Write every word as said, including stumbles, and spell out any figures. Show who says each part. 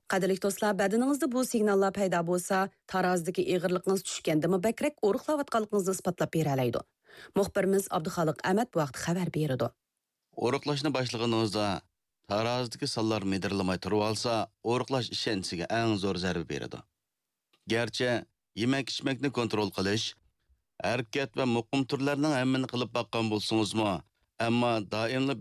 Speaker 1: Qadrlik do'stlar, badaninizda bu signallar paydo bo'lsa, tarozdagi ig'irligingiz tushgandimi bakrak o'riqlayotganligingizni isbotlab bera oladi. Muxbirimiz Abduxoliq Ahmad bu vaqt xabar berdi.
Speaker 2: O'riqlashni boshlaganingizda tarozdagi sonlar medirlamay turib olsa, o'riqlash ishonchiga eng zo'r zarba beradi. Garchi yemak-ichmakni kontrol qilish, harakat va muqim turlarning hammani qilib baqqan bo'lsangizmi, ammo doimli